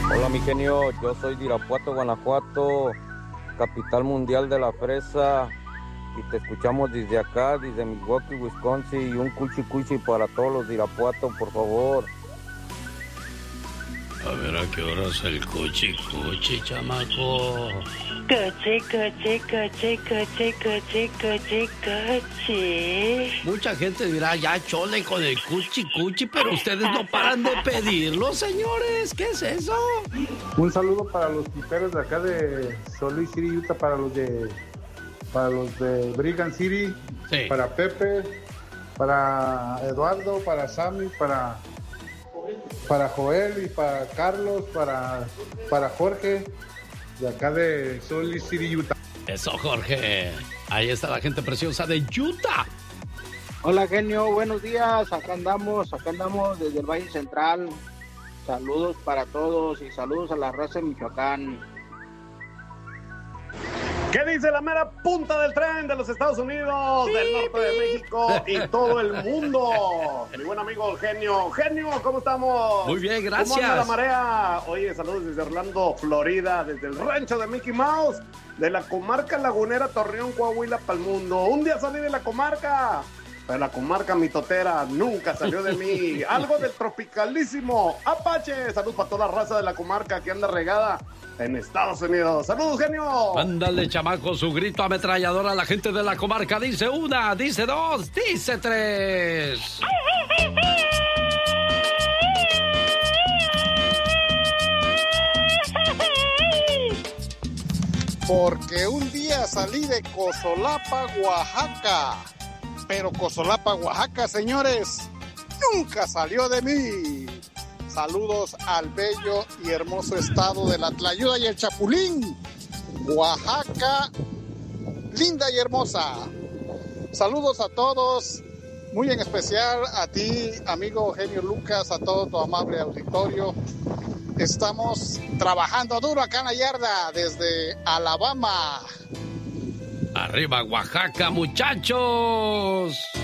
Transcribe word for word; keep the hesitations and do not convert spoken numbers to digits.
Hola mi genio, yo soy de Irapuato, Guanajuato, capital mundial de la fresa, y te escuchamos desde acá, desde Milwaukee, Wisconsin, y un cuchi cuchi para todos los de Irapuato, por favor. A ver a qué horas el cuchi cuchi, chamaco. Coche, coche, coche, coche, coche, coche, coche. Mucha gente dirá, ya chole con el cuchi cuchi, pero ustedes no paran de pedirlo, señores. ¿Qué es eso? Un saludo para los piperos de acá de Salt Lake City, Utah, para los de para los de Brigham City, sí. Para Pepe, para Eduardo, para Sammy, para para Joel y para Carlos, para para Jorge, de acá de Salt Lake City, Utah. Eso, Jorge. Ahí está la gente preciosa de Utah. Hola, genio, buenos días. Acá andamos, acá andamos desde el Valle Central. Saludos para todos y saludos a la raza de Michoacán. ¿Qué dice la mera punta del tren de los Estados Unidos, del norte de México y todo el mundo? Mi buen amigo el genio. Genio, ¿cómo estamos? Muy bien, gracias. ¿Cómo anda la marea? Oye, saludos desde Orlando, Florida, desde el rancho de Mickey Mouse, de la comarca lagunera Torreón, Coahuila, pa'l mundo. Un día salí de la comarca, pero la comarca mitotera nunca salió de mí. Algo del tropicalísimo Apache. Saludos para toda la raza de la comarca que anda regada en Estados Unidos. ¡Saludos, genio! Mándale, chamaco, su grito ametrallador a la gente de la comarca. Dice una, dice dos, dice tres. Porque un día salí de Cosolapa, Oaxaca. Pero Cosolapa, Oaxaca, señores, nunca salió de mí. Saludos al bello y hermoso estado de la Tlayuda y el Chapulín. Oaxaca, linda y hermosa. Saludos a todos, muy en especial a ti, amigo Genio Lucas, a todo tu amable auditorio. Estamos trabajando duro acá en la yarda desde Alabama. Arriba, Oaxaca, muchachos.